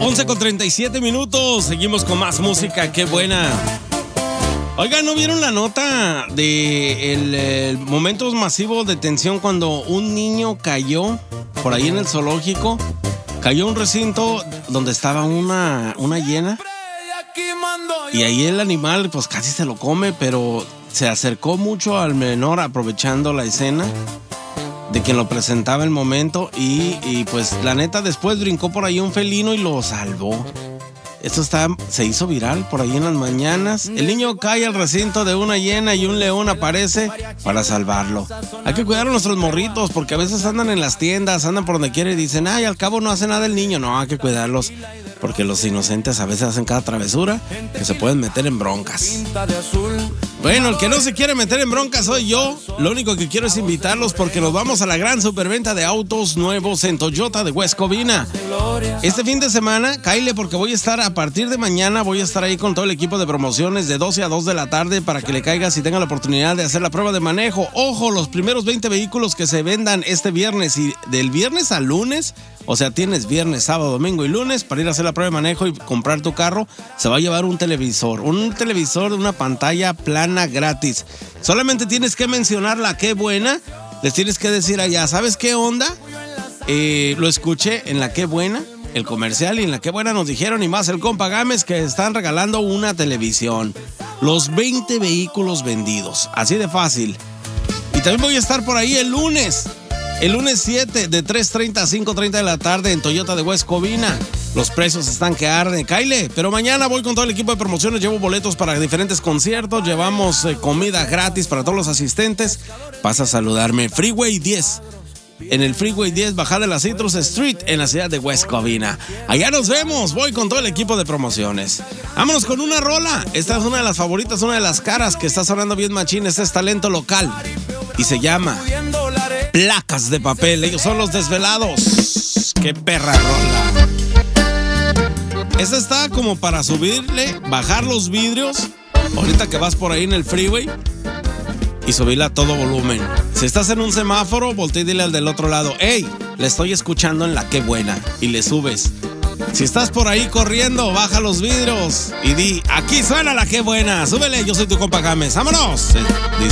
11:37. Seguimos con más música, qué buena. Oigan, ¿no vieron la nota de el momentos masivos de tensión cuando un niño cayó por ahí en el zoológico? Cayó a un recinto donde estaba una hiena. Y ahí el animal pues casi se lo come, pero se acercó mucho al menor aprovechando la escena de quien lo presentaba el momento y pues la neta después brincó por ahí un felino y lo salvó. Esto se hizo viral por ahí en las mañanas. El niño cae al recinto de una hiena y un león aparece para salvarlo. Hay que cuidar a nuestros morritos porque a veces andan en las tiendas, andan por donde quiera y dicen, ay, al cabo no hace nada el niño. No, hay que cuidarlos porque los inocentes a veces hacen cada travesura que se pueden meter en broncas. Bueno, el que no se quiere meter en broncas soy yo. Lo único que quiero es invitarlos porque nos vamos a la gran superventa de autos nuevos en Toyota de West Covina. Este fin de semana, cáile porque voy a estar a partir de mañana, voy a estar ahí con todo el equipo de promociones de 12 a 2 de la tarde para que le caigas y tenga la oportunidad de hacer la prueba de manejo. Ojo, los primeros 20 vehículos que se vendan este viernes y del viernes al lunes, o sea, tienes viernes, sábado, domingo y lunes para ir a hacer la prueba de manejo y comprar tu carro, se va a llevar un televisor de una pantalla plana gratis. Solamente tienes que mencionar la qué buena, les tienes que decir allá, ¿sabes qué onda? Lo escuché en la qué buena, el comercial, y en la qué buena nos dijeron, y más el compa Gámez, que están regalando una televisión. Los 20 vehículos vendidos, así de fácil. Y también voy a estar por ahí el lunes 7 de 3:30 a 5:30 de la tarde en Toyota de West Covina. Los precios están que arden, cáile. Pero mañana voy con todo el equipo de promociones, llevo boletos para diferentes conciertos, llevamos comida gratis para todos los asistentes. Pasa a saludarme, Freeway 10. En el Freeway 10, bajada de la Citrus Street, en la ciudad de West Covina. Allá nos vemos, voy con todo el equipo de promociones. Vámonos con una rola. Esta es una de las favoritas, una de las caras que está sonando bien machín. Este es talento local y se llama Placas de Papel. Ellos son Los Desvelados. ¡Qué perra rola! Esta está como para subirle, bajar los vidrios ahorita que vas por ahí en el freeway y subirla a todo volumen. Si estás en un semáforo, voltea y dile al del otro lado, hey, le estoy escuchando en la qué buena, y le subes. Si estás por ahí corriendo, baja los vidrios y di, aquí suena la qué buena, súbele, yo soy tu compa Gámez, vámonos.